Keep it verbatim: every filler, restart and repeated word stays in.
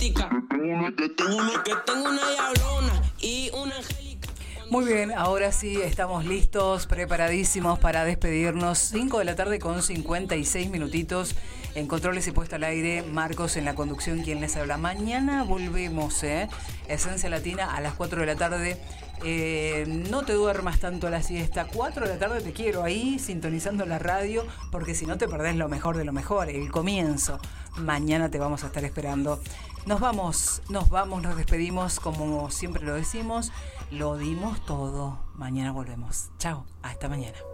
Que tengo una, que tengo una diablona y una angélica. Muy bien, ahora sí estamos listos, preparadísimos para despedirnos. cinco de la tarde con cincuenta y seis minutitos. En controles y puesta al aire, Marcos en la conducción, quien les habla. Mañana volvemos, ¿eh? Esencia Latina a las cuatro de la tarde. Eh, no te duermas tanto a la siesta. cuatro de la tarde te quiero ahí, sintonizando la radio, porque si no te perdés lo mejor de lo mejor, el comienzo. Mañana te vamos a estar esperando. Nos vamos, nos vamos, nos despedimos, como siempre lo decimos. Lo dimos todo. Mañana volvemos. Chao, hasta mañana.